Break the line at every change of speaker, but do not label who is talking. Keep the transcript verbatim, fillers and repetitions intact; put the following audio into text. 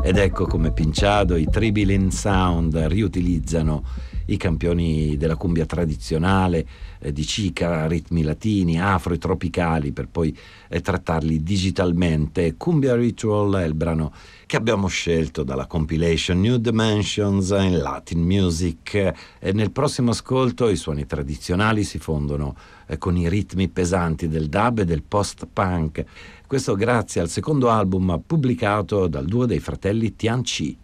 Ed ecco come Pinchado, i Tribilin Sound riutilizzano i campioni della cumbia tradizionale, eh, di cica, ritmi latini, afro e tropicali, per poi eh, trattarli digitalmente. Cumbia Ritual è il brano che abbiamo scelto dalla compilation New Dimensions in Latin Music, e nel prossimo ascolto i suoni tradizionali si fondono eh, con i ritmi pesanti del dub e del post-punk. Questo grazie al secondo album pubblicato dal duo dei fratelli Tian Chi.